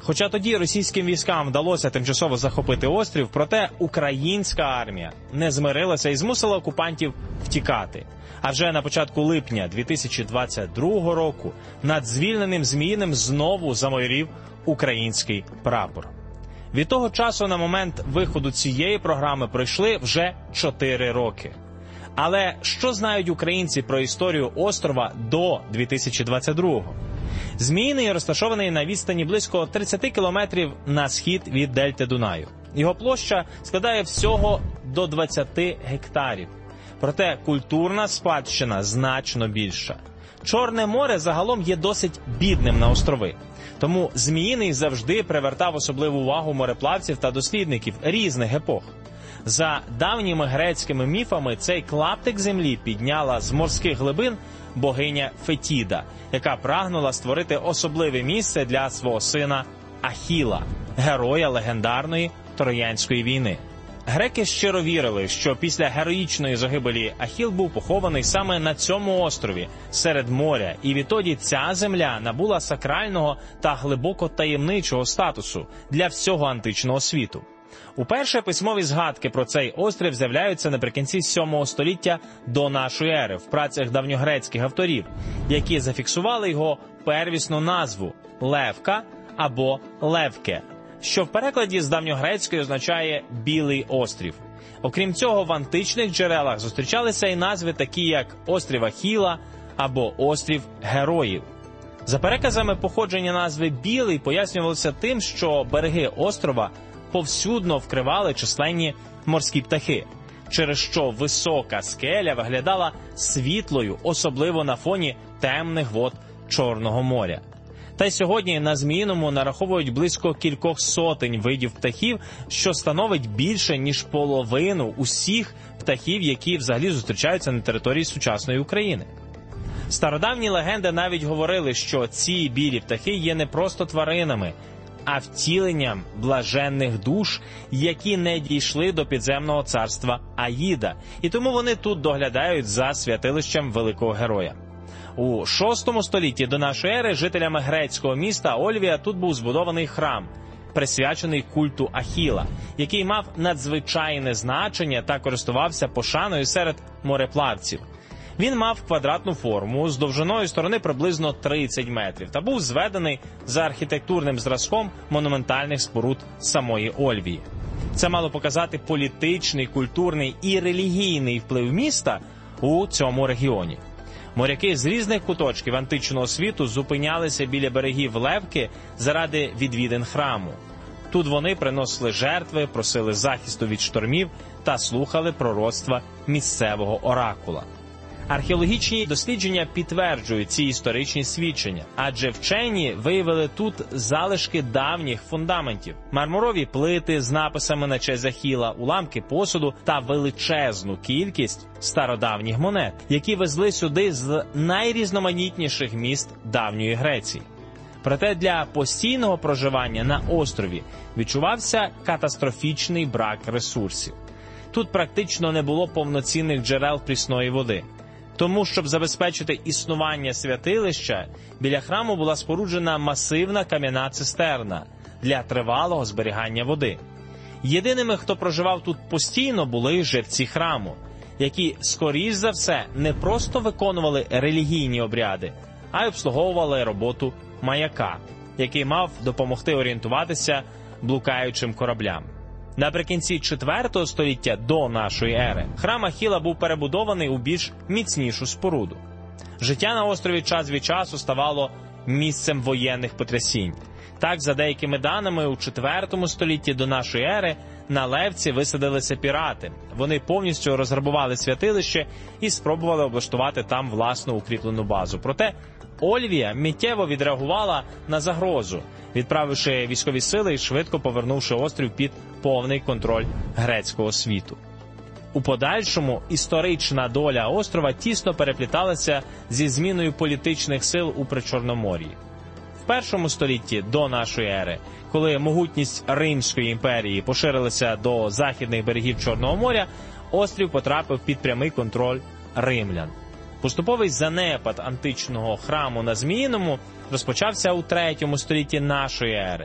Хоча тоді російським військам вдалося тимчасово захопити острів, проте українська армія не змирилася і змусила окупантів втікати. А вже на початку липня 2022 року над звільненим Зміїним знову замайорів український прапор. Від того часу на момент виходу цієї програми пройшли вже 4 роки. Але що знають українці про історію острова до 2022-го? Зміїний розташований на відстані близько 30 кілометрів на схід від дельти Дунаю. Його площа складає всього до 20 гектарів. Проте культурна спадщина значно більша. Чорне море загалом є досить бідним на острови. Тому Зміїний завжди привертав особливу увагу мореплавців та дослідників різних епох. За давніми грецькими міфами цей клаптик землі підняла з морських глибин богиня Фетіда, яка прагнула створити особливе місце для свого сина Ахіла, героя легендарної Троянської війни. Греки щиро вірили, що після героїчної загибелі Ахіл був похований саме на цьому острові, серед моря, і відтоді ця земля набула сакрального та глибоко таємничого статусу для всього античного світу. Уперше письмові згадки про цей острів з'являються наприкінці 7 століття до нашої ери в працях давньогрецьких авторів, які зафіксували його первісну назву – Левка або Левке, що в перекладі з давньогрецької означає «білий острів». Окрім цього, в античних джерелах зустрічалися і назви такі, як «Острів Ахіла» або «Острів Героїв». За переказами, походження назви «білий» пояснювалося тим, що береги острова повсюдно вкривали численні морські птахи, через що висока скеля виглядала світлою, особливо на фоні темних вод Чорного моря. Та й сьогодні на Зміїному нараховують близько кількох сотень видів птахів, що становить більше, ніж половину усіх птахів, які взагалі зустрічаються на території сучасної України. Стародавні легенди навіть говорили, що ці білі птахи є не просто тваринами, а втіленням блаженних душ, які не дійшли до підземного царства Аїда, і тому вони тут доглядають за святилищем великого героя. У VI столітті до нашої ери жителями грецького міста Ольвія тут був збудований храм, присвячений культу Ахіла, який мав надзвичайне значення та користувався пошаною серед мореплавців. Він мав квадратну форму з довжиною сторони приблизно 30 метрів та був зведений за архітектурним зразком монументальних споруд самої Ольвії. Це мало показати політичний, культурний і релігійний вплив міста у цьому регіоні. Моряки з різних куточків античного світу зупинялися біля берегів Левки заради відвідин храму. Тут вони приносили жертви, просили захисту від штормів та слухали пророцтва місцевого оракула. Археологічні дослідження підтверджують ці історичні свідчення, адже вчені виявили тут залишки давніх фундаментів, мармурові плити з написами на честь Ахіла, уламки посуду та величезну кількість стародавніх монет, які везли сюди з найрізноманітніших міст давньої Греції. Проте для постійного проживання на острові відчувався катастрофічний брак ресурсів. Тут практично не було повноцінних джерел прісної води. Тому, щоб забезпечити існування святилища, біля храму була споруджена масивна кам'яна цистерна для тривалого зберігання води. Єдиними, хто проживав тут постійно, були жерці храму, які, скоріш за все, не просто виконували релігійні обряди, а й обслуговували роботу маяка, який мав допомогти орієнтуватися блукаючим кораблям. Наприкінці IV століття до нашої ери храм Ахіла був перебудований у більш міцнішу споруду. Життя на острові час від часу ставало місцем воєнних потрясінь. Так, за деякими даними, у IV столітті до нашої ери на Левці висадилися пірати. Вони повністю розграбували святилище і спробували облаштувати там власну укріплену базу. Проте Ольвія миттєво відреагувала на загрозу, відправивши військові сили і швидко повернувши острів під повний контроль грецького світу. У подальшому історична доля острова тісно перепліталася зі зміною політичних сил у Причорномор'ї. В І столітті до нашої ери, коли могутність Римської імперії поширилася до західних берегів Чорного моря, острів потрапив під прямий контроль римлян. Поступовий занепад античного храму на Зміїному розпочався у III столітті нашої ери,